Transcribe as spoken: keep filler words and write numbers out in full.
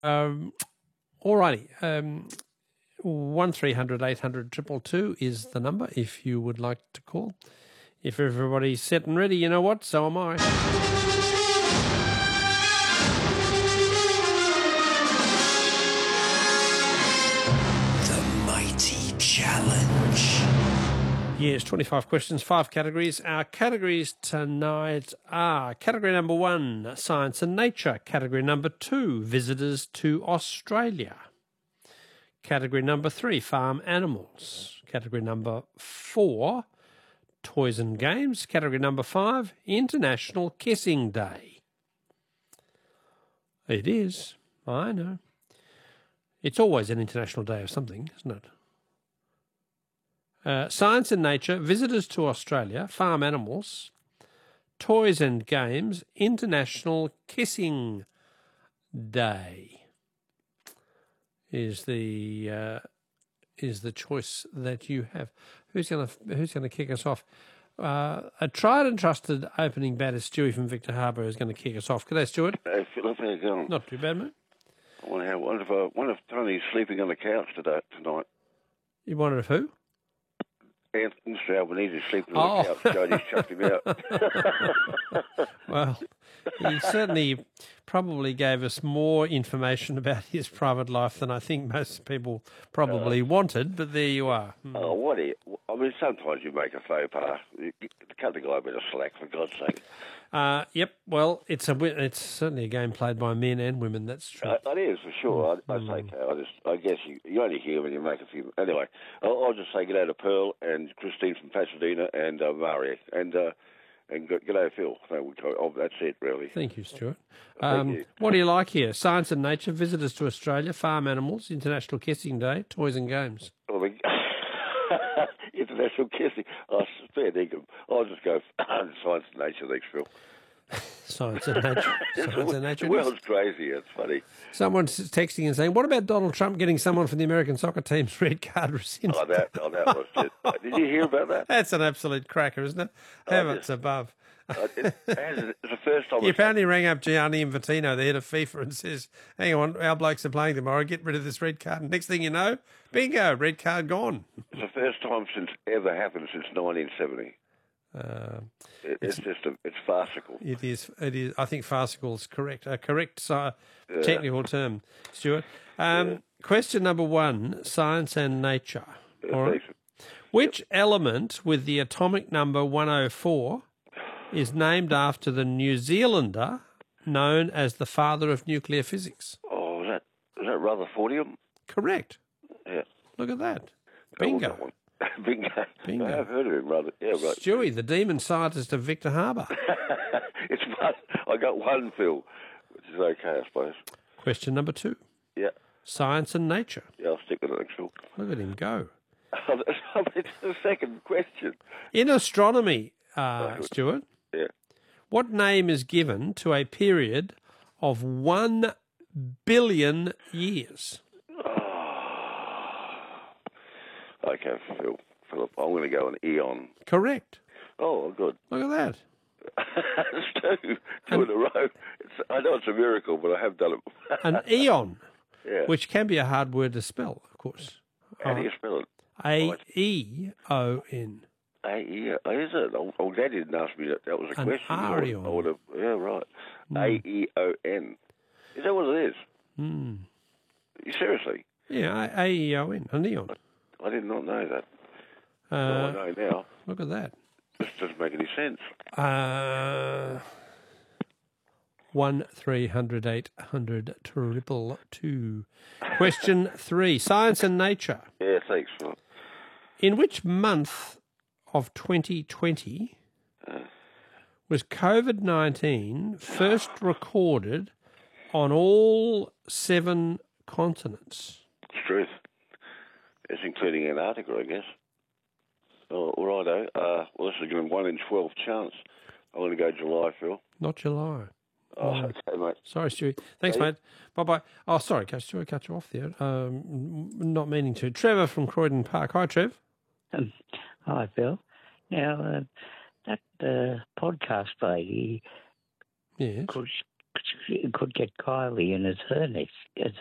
Um, all righty. Um, one three hundred eight hundred two two two is the number if you would like to call. If everybody's set and ready, you know what? So am I. The Mighty Challenge. Yes, twenty-five questions, five categories. Our categories tonight are category number one, science and nature. Category number two, visitors to Australia. Category number three, farm animals. Category number four, toys and games. Category number five, International Kissing Day. It is, I know. It's always an international day of something, isn't it? Uh, science and nature, visitors to Australia, farm animals, toys and games, International Kissing Day is the uh, is the choice that you have. Who's going to Who's going to kick us off? Uh, a tried and trusted opening batter, Stewie from Victor Harbour, is going to kick us off. G'day, Stuart. Hey, Philip, how you going? Not too bad, mate. I wonder, how, wonder, if, uh, wonder if Tony's sleeping on the couch today, tonight. You wonder if who? Anthony Albanese is sleeping on Oh. the couch. Jodie's chucked him out. Well, he certainly probably gave us more information about his private life than I think most people probably uh, wanted, but there you are. Hmm. Oh, what do you, I mean, sometimes you make a faux pas. You, you cut the guy a bit of slack, for God's sake. Uh, yep, well, it's a it's certainly a game played by men and women, that's true. Uh, it is, for sure. Mm. I, I mm. say, I, just, I guess you, you only hear when you make a few. Anyway, I'll, I'll just say good day to Pearl and Christine from Pasadena and uh, Mario. And uh, and good day, Phil. So, oh, that's it, really. Thank you, Stuart. Thank Um, you. What do you like here? Science and nature, visitors to Australia, farm animals, International Kissing Day, toys and games. Well, the, International Kissing. Oh, fair dinkum. I'll just go science and nature, thanks, Phil. Science and nature. Science and nature. The world's crazy. It's funny. Someone's texting and saying, what about Donald Trump getting someone from the American soccer team's red card rescinded? Oh, that, oh, that was it. Did you hear about that? That's an absolute cracker, isn't it? Heavens Oh, above. Uh, it, it's the first time. He apparently rang up Gianni Infantino, the head of FIFA, and says, hang on, our blokes are playing tomorrow, get rid of this red card. And next thing you know, bingo, red card gone. It's the first time since ever happened since nineteen seventy. Uh, it, it's, it's just a, it's farcical. It is. It is. I think farcical is correct. A correct uh, yeah. technical term, Stuart. Um, yeah. Question number one: science and nature. Yeah, All right. Which yep. element with the atomic number one oh four is named after the New Zealander known as the father of nuclear physics? Oh, is that is that Rutherfordium? Correct. Yeah. Look at that. Bingo. Bingo. Bingo. I have heard of him, brother. Yeah, right. Stewie, the demon scientist of Victor Harbour. It's fun. I got one, Phil, which is okay, I suppose. Question number two. Yeah. Science and nature. Yeah, I'll stick with it next, Phil. Look at him go. It's the second question. In astronomy, uh, oh, Stuart, yeah. what name is given to a period of one billion years? Okay, Phil, Philip, I'm going to go an eon. Correct. Oh, good. Look at that. That's two, two in a row. It's, I know it's a miracle, but I have done it. An eon, yeah. which can be a hard word to spell, of course. How do you spell it? A E O N. A E O N. Is it? Oh, oh, Dad didn't ask me that. That was a An question. Arion. I would have, yeah, right. Mm. A E O N. Is that what it is? Mm. Seriously? Yeah, A E O N, an eon. I did not know that. Uh, well, I know now. Look at that. This doesn't make any sense. Uh, one three hundred eight hundred triple two. Question three: science and nature. Yeah, thanks. For... In which month of twenty twenty uh. was COVID nineteen first recorded on all seven continents? It's truth. It's including Antarctica, I guess. Oh, righto. Uh, well, this is going to be one in twelve chance. I'm going to go July, Phil. Not July. Oh, no. Okay, mate. Sorry, Stewie. Thanks, hey. mate. Bye-bye. Oh, sorry, Coach Stewie, I cut you off there. Um, not meaning to. Trevor from Croydon Park. Hi, Trev. Um, hi, Phil. Now, uh, that uh, podcast lady, yes. could, could get Kylie in as her next as